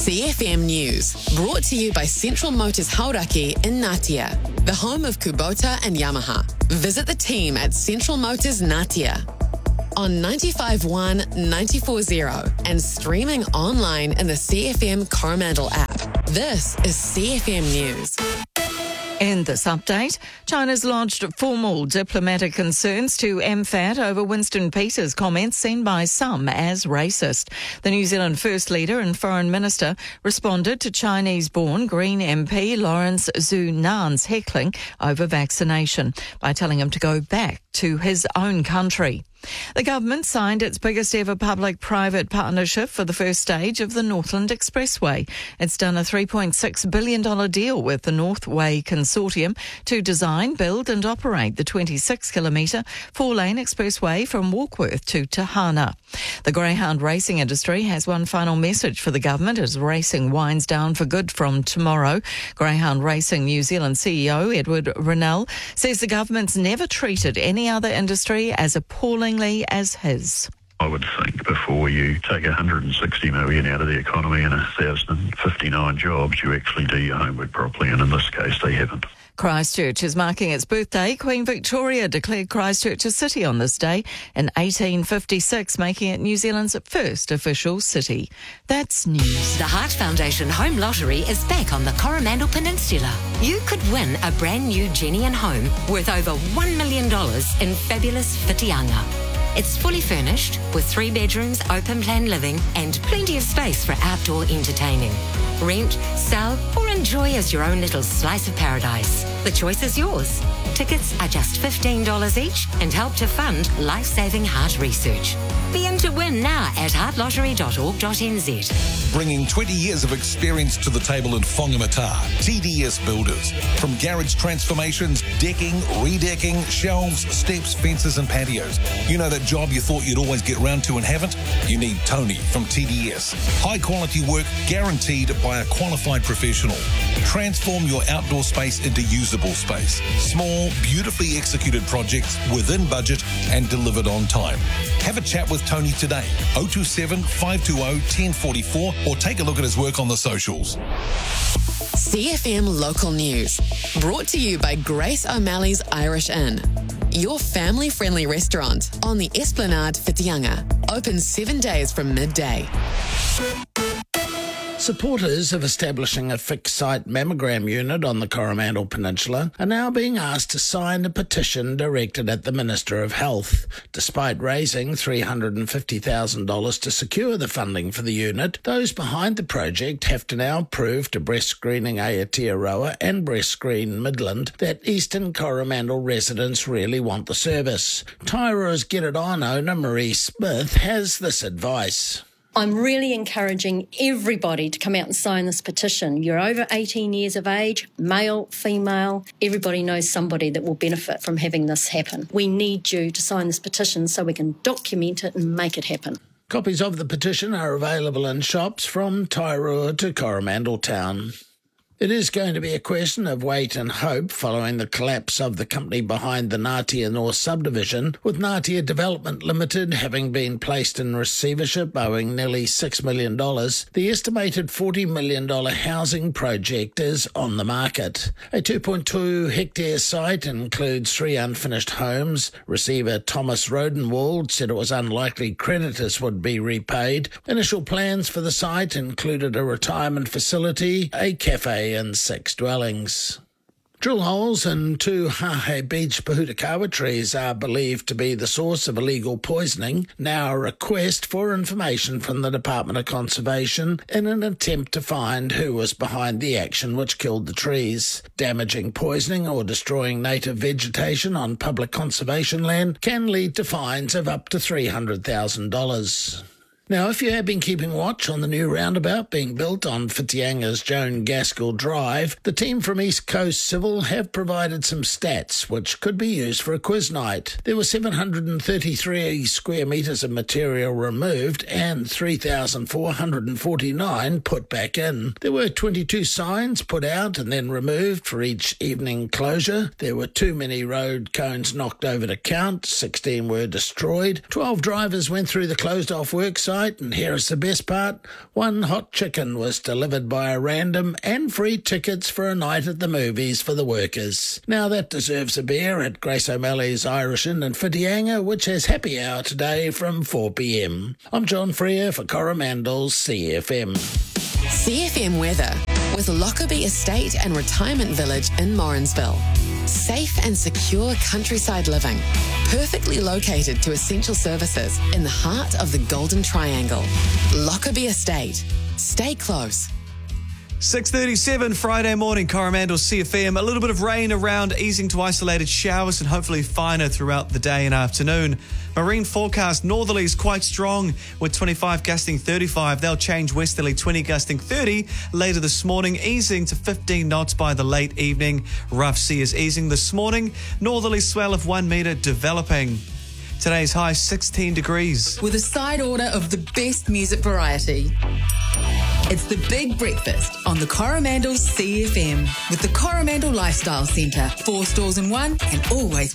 CFM News, brought to you by Central Motors Hauraki in Ngatea, the home of Kubota and Yamaha. Visit the team at Central Motors Ngatea on 95.1, 94.0 and streaming online in the CFM Coromandel app. This is CFM News. In this update, China's lodged formal diplomatic concerns to MFAT over Winston Peters' comments seen by some as racist. The New Zealand First Leader and Foreign Minister responded to Chinese-born Green MP Lawrence Zhu Nan's heckling over vaccination by telling him to go back to his own country. The government signed its biggest ever public-private partnership for the first stage of the Northland Expressway. It's done a $3.6 billion deal with the Northway Consortium to design, build and operate the 26-kilometre four-lane expressway from Warkworth to Tahana. The greyhound racing industry has one final message for the government as racing winds down for good from tomorrow. Greyhound Racing New Zealand CEO Edward Rennell says the government's never treated any other industry as appallingly as his. I would think before you take 160 million out of the economy and 1,059 jobs, you actually do your homework properly, and in this case they haven't. Christchurch is marking its birthday. Queen Victoria declared Christchurch a city on this day in 1856, making it New Zealand's first official city. That's news. The Heart Foundation Home Lottery is back on the Coromandel Peninsula. You could win a brand new Genian home worth over $1 million in fabulous Whitianga. It's fully furnished with 3 bedrooms, open plan living and plenty of space for outdoor entertaining. Rent, sell or enjoy as your own little slice of paradise. The choice is yours. Tickets are just $15 each and help to fund life-saving heart research. Be in to win now at heartlottery.org.nz. Bringing 20 years of experience to the table in Whangamata, TDS Builders. From garage transformations, decking, redecking, shelves, steps, fences and patios. You know that job you thought you'd always get round to and haven't? You need Tony from TDS. High quality work guaranteed by a qualified professional. Transform your outdoor space into usable space. Small, beautifully executed projects within budget and delivered on time. Have a chat with Tony today, 027 520 1044, or take a look at his work on the socials. CFM Local News, brought to you by Grace O'Malley's Irish Inn, your family-friendly restaurant on the Esplanade Whitianga, open 7 days from midday. Supporters of establishing a fixed-site mammogram unit on the Coromandel Peninsula are now being asked to sign a petition directed at the Minister of Health. Despite raising $350,000 to secure the funding for the unit, those behind the project have to now prove to Breast Screening Aotearoa and Breast Screen Midland that Eastern Coromandel residents really want the service. Tairoa's Get It On owner Marie Smith has this advice. I'm really encouraging everybody to come out and sign this petition. You're over 18 years of age, male, female. Everybody knows somebody that will benefit from having this happen. We need you to sign this petition so we can document it and make it happen. Copies of the petition are available in shops from Tairoa to Coromandel Town. It is going to be a question of wait and hope following the collapse of the company behind the Ngatea North subdivision, with Ngatea Development Limited having been placed in receivership owing nearly $6 million. The estimated $40 million housing project is on the market. A 2.2-hectare site includes 3 unfinished homes. Receiver Thomas Rodenwald said it was unlikely creditors would be repaid. Initial plans for the site included a retirement facility, a cafe and 6 dwellings. Drill holes in 2 Hahe Beach Pahutakawa trees are believed to be the source of illegal poisoning. Now a request for information from the Department of Conservation in an attempt to find who was behind the action which killed the trees. Damaging, poisoning or destroying native vegetation on public conservation land can lead to fines of up to $300,000. Now, if you have been keeping watch on the new roundabout being built on Whitianga's Joan Gaskell Drive, the team from East Coast Civil have provided some stats which could be used for a quiz night. There were 733 square metres of material removed and 3,449 put back in. There were 22 signs put out and then removed for each evening closure. There were too many road cones knocked over to count. 16 were destroyed. 12 drivers went through the closed-off work site website, and here is the best part. One hot chicken was delivered by a random and free tickets for a night at the movies for the workers. Now that deserves a beer at Grace O'Malley's Irish Inn in Whitianga, which has happy hour today from 4 p.m. I'm John Freer for Coromandel's CFM. CFM weather with Lockerbie Estate and Retirement Village in Morrinsville. Safe and secure countryside living, perfectly located to essential services in the heart of the Golden Triangle. Lockerbie Estate. Stay close. 6:37 Friday morning, Coromandel CFM. A little bit of rain around, easing to isolated showers and hopefully finer throughout the day and afternoon. Marine forecast, northerlies quite strong with 25 gusting 35. They'll change westerly 20 gusting 30 later this morning, easing to 15 knots by the late evening. Rough sea is easing this morning. Northerly swell of 1 metre developing. Today's high 16 degrees. With a side order of the best music variety. It's the Big Breakfast on the Coromandel CFM with the Coromandel Lifestyle Centre. 4 stores in one and always